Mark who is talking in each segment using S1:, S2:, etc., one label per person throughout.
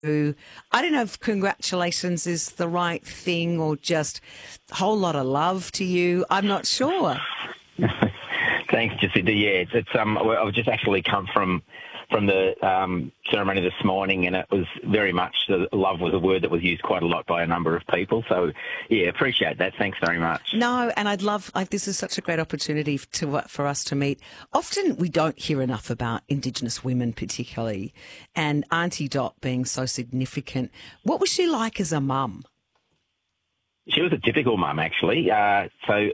S1: I don't know if congratulations is the right thing or just a whole lot of love to you. I'm not sure.
S2: Thanks, Jacinda. Yeah, I've just actually come from the ceremony this morning, and it was very much love was a word that was used quite a lot by a number of people. So, yeah, appreciate that. Thanks very much.
S1: No, and this is such a great opportunity for us to meet. Often we don't hear enough about Indigenous women particularly, and Auntie Dot being so significant. What was she like as a mum?
S2: She was a typical mum, actually. I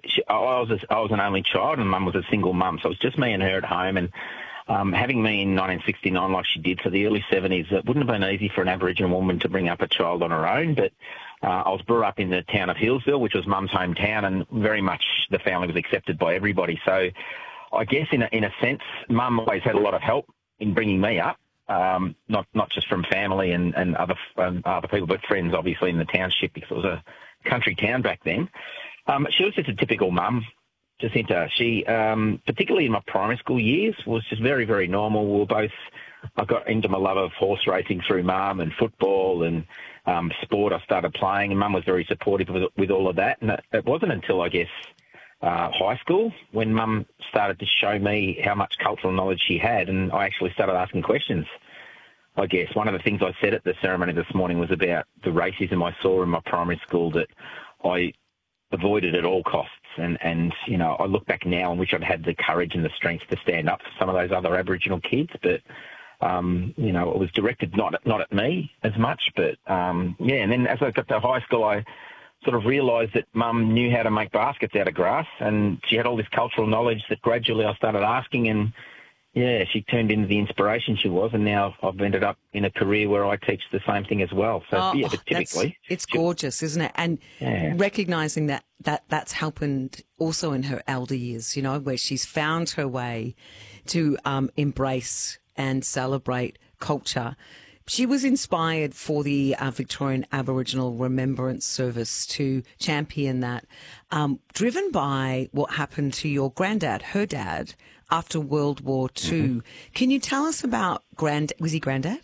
S2: was an only child, and Mum was a single mum, so it was just me and her at home. And having me in 1969 like she did for the early 70s, it wouldn't have been easy for an Aboriginal woman to bring up a child on her own. But I was brought up in the town of Hillsville, which was Mum's hometown, and very much the family was accepted by everybody. So I guess in a sense, Mum always had a lot of help in bringing me up. Not just from family and other people, but friends, obviously, in the township, because it was a country town back then. She was just a typical mum, Jacinta. She, particularly in my primary school years, was just very, very normal. I got into my love of horse racing through Mum and football and sport. I started playing, and Mum was very supportive with all of that. And it wasn't until, I guess, high school when Mum started to show me how much cultural knowledge she had, and I actually started asking questions. I guess one of the things I said at the ceremony this morning was about the racism I saw in my primary school that I avoided at all costs. And you know, I look back now and wish I'd had the courage and the strength to stand up for some of those other Aboriginal kids. But, you know, it was directed not at me as much. But, yeah, and then as I got to high school, I sort of realised that Mum knew how to make baskets out of grass, and she had all this cultural knowledge that gradually I started asking, and yeah, she turned into the inspiration she was, and now I've ended up in a career where I teach the same thing as well. So, yeah, but typically...
S1: It's gorgeous, isn't it? And recognising that's happened also in her elder years, you know, where she's found her way to embrace and celebrate culture. She was inspired for the Victorian Aboriginal Remembrance Service to champion that, driven by what happened to your granddad, her dad, after World War II. Mm-hmm. Can you tell us about was he Granddad?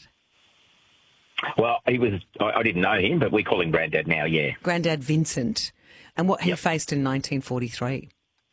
S2: Well, he was. I didn't know him, but we call him Granddad now, yeah.
S1: Granddad Vincent, and what he faced in 1943.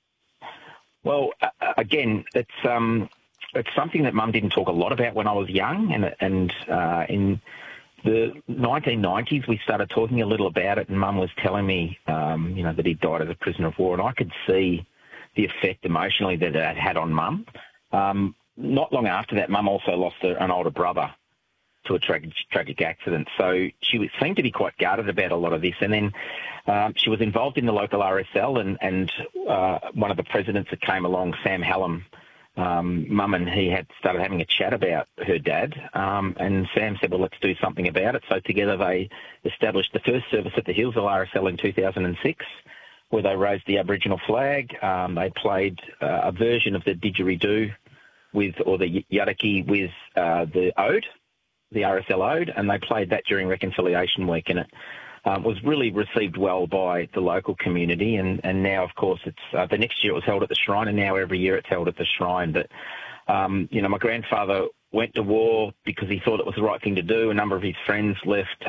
S2: Well, again, it's something that Mum didn't talk a lot about when I was young, and in the 1990s we started talking a little about it, and Mum was telling me, you know, that he died as a prisoner of war, and I could see the effect emotionally that it had on Mum. Not long after that, Mum also lost an older brother to a tragic accident. So she seemed to be quite guarded about a lot of this. And then she was involved in the local RSL, and one of the presidents that came along, Sam Hallam, Mum and he had started having a chat about her dad, and Sam said, well, let's do something about it. So together they established the first service at the Hillsville RSL in 2006, where they raised the Aboriginal flag. They played a version of the didgeridoo or the yudaki with the ode, the RSL ode, and they played that during Reconciliation Week, and it was really received well by the local community. And now, of course, it's the next year it was held at the Shrine, and now every year it's held at the Shrine. But, you know, my grandfather went to war because he thought it was the right thing to do. A number of his friends left.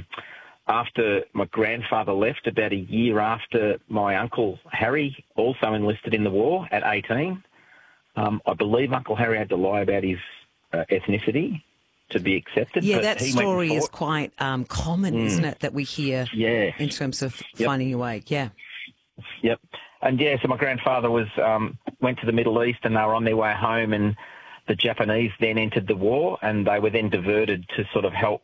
S2: After my grandfather left, about a year after, my uncle Harry also enlisted in the war at 18. I believe Uncle Harry had to lie about his ethnicity to be accepted.
S1: Yeah,
S2: but
S1: that story is quite common, isn't it, that we hear in terms of finding your way. Yeah.
S2: Yep. And, yeah, so my grandfather went to the Middle East, and they were on their way home, and the Japanese then entered the war, and they were then diverted to sort of help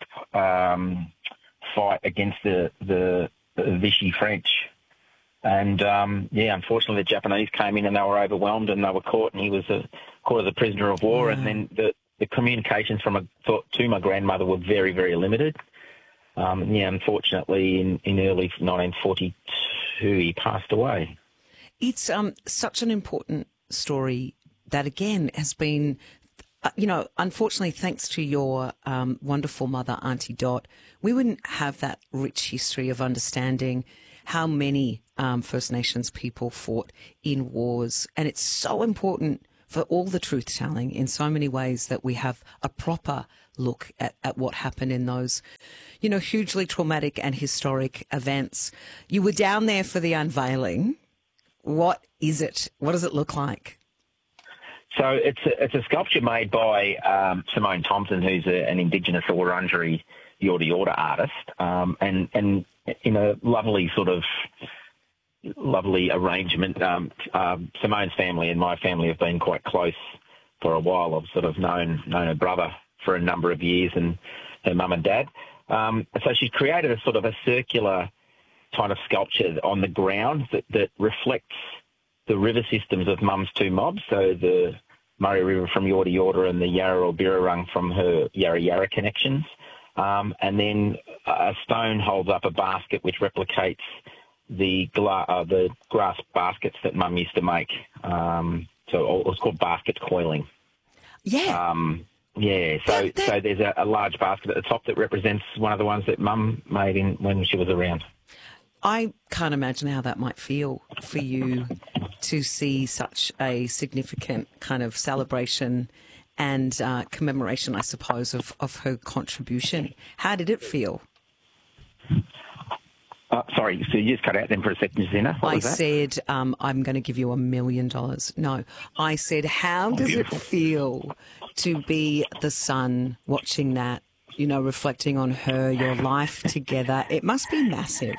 S2: fight against the Vichy French. And, unfortunately the Japanese came in and they were overwhelmed and they were caught, and he was caught as a prisoner of war. And then the communications to my grandmother were very, very limited. Unfortunately in early 1942 he passed away.
S1: It's such an important story that, again, has been... you know, unfortunately, thanks to your wonderful mother, Auntie Dot, we wouldn't have that rich history of understanding how many First Nations people fought in wars. And it's so important for all the truth-telling in so many ways that we have a proper look at what happened in those, hugely traumatic and historic events. You were down there for the unveiling. What is it? What does it look like?
S2: So it's a sculpture made by Simone Thompson, who's an Indigenous Wurundjeri Yorta Yorta artist, and in a lovely arrangement. Simone's family and my family have been quite close for a while. I've sort of known her brother for a number of years and her mum and dad. So she's created a sort of a circular kind of sculpture on the ground that reflects the river systems of Mum's two mobs, so the Murray River from Yorta Yorta and the Yarra or Birrarung from her Yarra Yarra connections. And then a stone holds up a basket which replicates the grass baskets that Mum used to make. So it's called basket coiling.
S1: Yeah.
S2: So there's a large basket at the top that represents one of the ones that Mum made when she was around.
S1: I can't imagine how that might feel for you to see such a significant kind of celebration and commemoration, I suppose, of her contribution. How did it feel?
S2: Sorry, so you just cut out then for a second, Jacinta.
S1: I said, I'm going to give you $1 million. No, I said, how does it feel to be the son watching that, reflecting on her, your life together? It must be massive.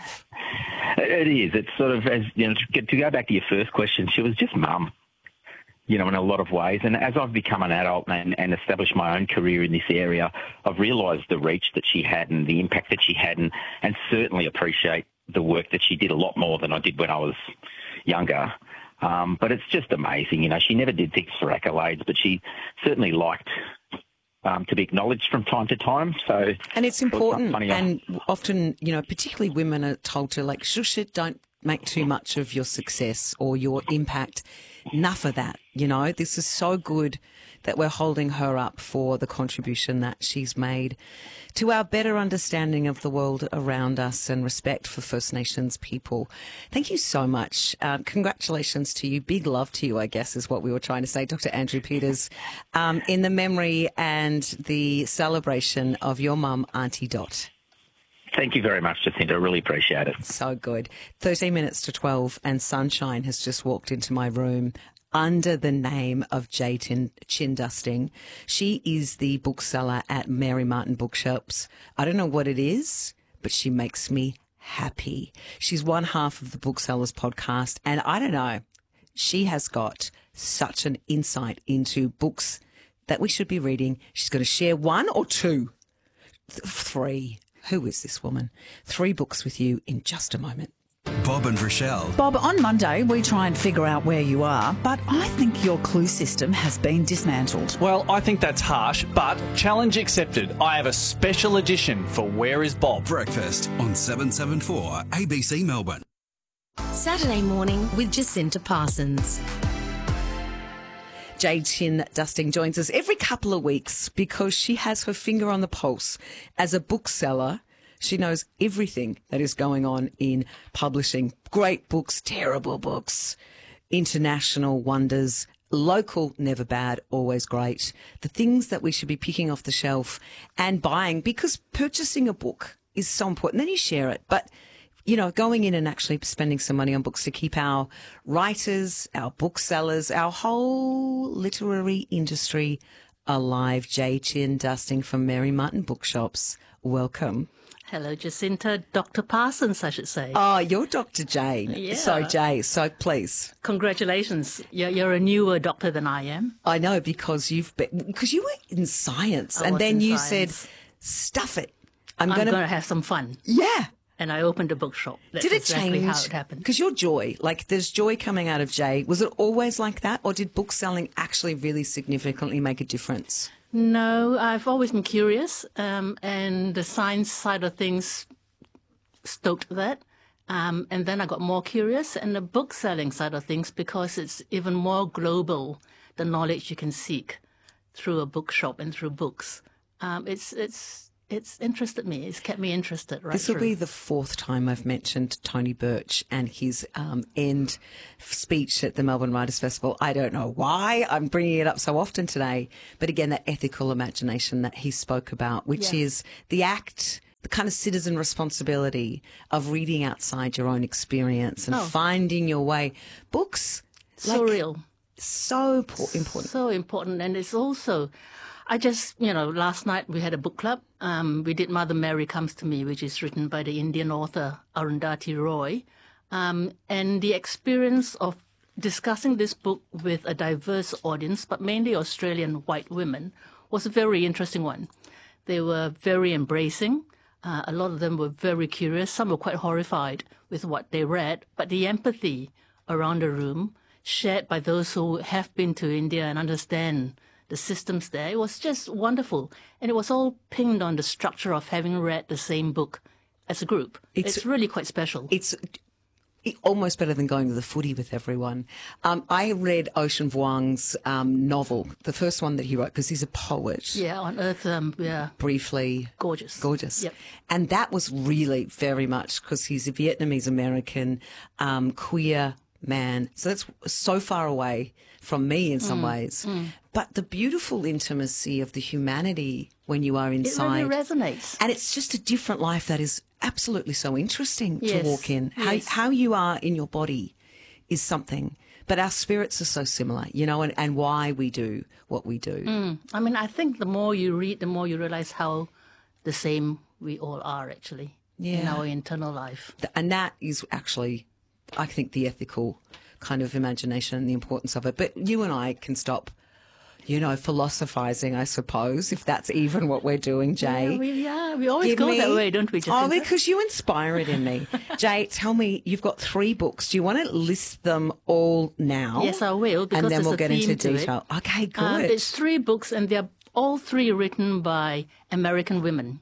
S2: It is. It's sort of, to go back to your first question, she was just Mum, in a lot of ways. And as I've become an adult and established my own career in this area, I've realised the reach that she had and the impact that she had and certainly appreciate the work that she did a lot more than I did when I was younger. But it's just amazing. She never did things for accolades, but she certainly liked to be acknowledged from time to time.
S1: And it's important. And often, particularly women are told to shush it, don't make too much of your success or your impact. Enough of that. This is so good that we're holding her up for the contribution that she's made to our better understanding of the world around us and respect for First Nations people. Thank you so much. Congratulations to you. Big love to you, I guess, is what we were trying to say, Dr. Andrew Peters, in the memory and the celebration of your mum, Auntie Dot.
S2: Thank you very much, Jacinta. I really appreciate it.
S1: So good. 13 minutes to 12 and sunshine has just walked into my room under the name of Jay Chin Dusting. She is the bookseller at Mary Martin Bookshops. I don't know what it is, but she makes me happy. She's one half of the Booksellers podcast, and I don't know, she has got such an insight into books that we should be reading. She's going to share one or two, three. Who is this woman? 3 books with you in just a moment.
S3: Bob and Rochelle.
S4: Bob, on Monday we try and figure out where you are, but I think your clue system has been dismantled.
S5: Well, I think that's harsh, but challenge accepted. I have a special edition for Where is Bob?
S3: Breakfast on 774 ABC Melbourne.
S6: Saturday morning with Jacinta Parsons.
S1: Jay Chin Dusting joins us every couple of weeks because she has her finger on the pulse. As a bookseller, she knows everything that is going on in publishing. Great books, terrible books, international wonders, local, never bad, always great. The things that we should be picking off the shelf and buying, because purchasing a book is so important. Then you share it. But going in and actually spending some money on books to keep our writers, our booksellers, our whole literary industry alive. Jay Chin Dusting from Mary Martin Bookshops. Welcome.
S7: Hello, Jacinta. Dr. Parsons, I should say.
S1: Oh, you're Dr. Jane.
S7: Yeah.
S1: So, Jay, please.
S7: Congratulations. You're a newer doctor than I am.
S1: I know, because you were in science, and then you said, stuff it. I'm going to
S7: have some fun.
S1: Yeah.
S7: And I opened a bookshop. That's
S1: did it
S7: exactly
S1: change?
S7: How it happened.
S1: Because your joy, there's joy coming out of Jay. Was it always like that, or did book selling actually really significantly make a difference?
S7: No, I've always been curious, and the science side of things stoked that. And then I got more curious, and the book selling side of things, because it's even more global, the knowledge you can seek through a bookshop and through books. It's it's interested me. It's kept me interested right
S1: This will
S7: through.
S1: be the fourth time I've mentioned Tony Birch and his end speech at the Melbourne Writers' Festival. I don't know why I'm bringing it up so often today, but again, that ethical imagination that he spoke about, which is the act, the kind of citizen responsibility of reading outside your own experience and finding your way. Books,
S7: so real.
S1: so important.
S7: So important. And it's also, I just, last night we had a book club. We did Mother Mary Comes to Me, which is written by the Indian author Arundhati Roy. And the experience of discussing this book with a diverse audience, but mainly Australian white women, was a very interesting one. They were very embracing. A lot of them were very curious. Some were quite horrified with what they read. But the empathy around the room, shared by those who have been to India and understand the systems there, it was just wonderful. And it was all pinged on the structure of having read the same book as a group. It's really quite special.
S1: It's almost better than going to the footy with everyone. I read Ocean Vuong's novel, the first one that he wrote, because he's a poet.
S7: Yeah, On Earth,
S1: Briefly.
S7: Gorgeous.
S1: Gorgeous.
S7: Yep.
S1: And that was really very much because he's a Vietnamese American queer man. So that's so far away from me in some ways. But the beautiful intimacy of the humanity when you are inside.
S7: It really resonates.
S1: And it's just a different life that is absolutely so interesting to
S7: Yes,
S1: walk in.
S7: yes.
S1: How you are in your body is something. But our spirits are so similar, and why we do what we do.
S7: I mean, I think the more you read, the more you realize how the same we all are, actually, in our internal life.
S1: And that is actually, I think, the ethical kind of imagination and the importance of it. But you and I can stop, philosophizing, I suppose, if that's even what we're doing, Jay.
S7: We always go that way, don't we, Jacinta?
S1: Oh, because you inspire it in me. Jay, tell me, you've got 3 books. Do you want to list them all now?
S7: Yes, I will, because
S1: and then
S7: there's
S1: we'll
S7: a
S1: get
S7: theme
S1: into
S7: to it.
S1: detail. Okay, good.
S7: It's 3 books, and they're all 3 written by American women.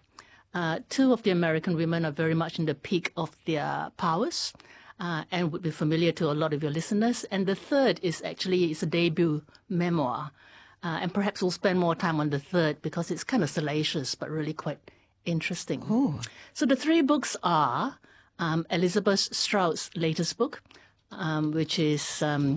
S7: 2 of the American women are very much in the peak of their powers, and would be familiar to a lot of your listeners. And the third is a debut memoir. And perhaps we'll spend more time on the third because it's kind of salacious, but really quite interesting.
S1: Ooh.
S7: So the 3 books are Elizabeth Strout's latest book, which is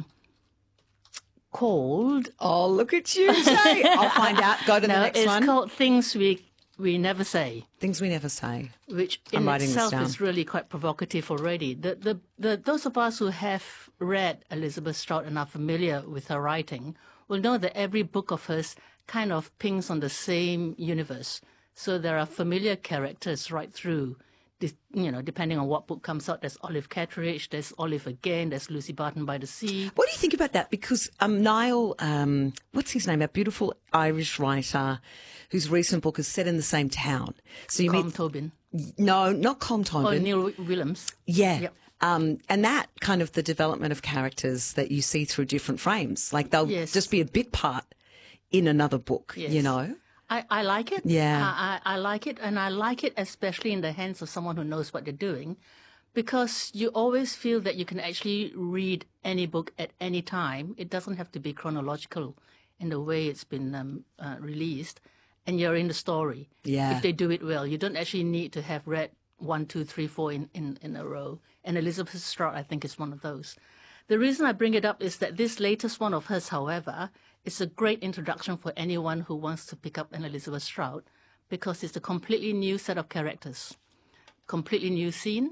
S7: called...
S1: Oh, look at you, Jay. I'll find out. Go to the next one.
S7: It's called Things We Never Say.
S1: Things We Never Say.
S7: Which
S1: I'm
S7: in
S1: writing this
S7: itself
S1: down.
S7: is really quite provocative already. Those of us who have read Elizabeth Strout and are familiar with her writing will know that every book of hers kind of pings on the same universe. So there are familiar characters right through, depending on what book comes out. There's Olive Catteridge, there's Olive again, there's Lucy Barton by the Sea.
S1: What do you think about that? Because Niall, what's his name? A beautiful Irish writer whose recent book is set in the same town. So you
S7: Colm Tobin.
S1: No, not Colm Tobin.
S7: Oh, Neil Williams.
S1: Yeah.
S7: Yep.
S1: And that kind of the development of characters that you see through different frames. Like they'll just be a bit part in another book,
S7: Yes. I like it.
S1: Yeah.
S7: I like it, and I like it especially in the hands of someone who knows what they're doing, because you always feel that you can actually read any book at any time. It doesn't have to be chronological in the way it's been released, and you're in the story.
S1: Yeah.
S7: If they do it well, you don't actually need to have read 1, 2, 3, 4 in a row. And Elizabeth Strout, I think, is one of those. The reason I bring it up is that this latest one of hers, however, is a great introduction for anyone who wants to pick up an Elizabeth Strout, because it's a completely new set of characters, completely new scene.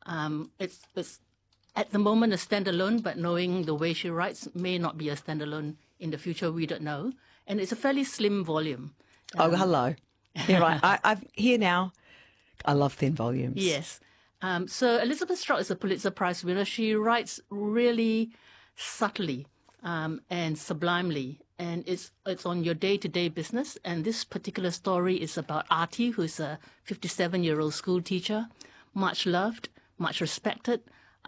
S7: It's at the moment a standalone, but knowing the way she writes, may not be a standalone in the future. We don't know. And it's a fairly slim volume.
S1: Oh, hello. You're right. I'm here now. I love thin volumes.
S7: Yes. So Elizabeth Strout is a Pulitzer Prize winner. She writes really subtly and sublimely, and it's on your day-to-day business. And this particular story is about Artie, who's a 57-year-old school teacher, much loved, much respected,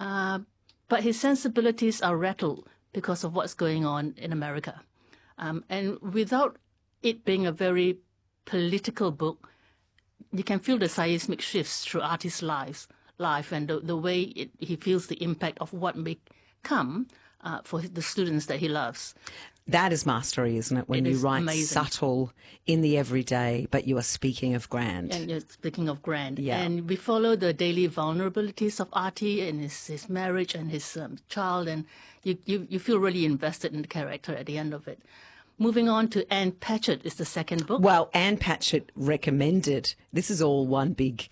S7: but his sensibilities are rattled because of what's going on in America. And without it being a very political book, you can feel the seismic shifts through Artie's life and the way he feels the impact of what may come for the students that he loves.
S1: That is mastery, isn't it? When
S7: It
S1: you
S7: is
S1: write
S7: amazing.
S1: subtle in the everyday, but you are speaking of grand.
S7: And speaking of grand,
S1: Yeah.
S7: and we follow the daily vulnerabilities of Artie and his marriage and his child, and you feel really invested in the character at the end of it. Moving on to Anne Patchett is the second book.
S1: Well, Anne Patchett recommended, this is all one big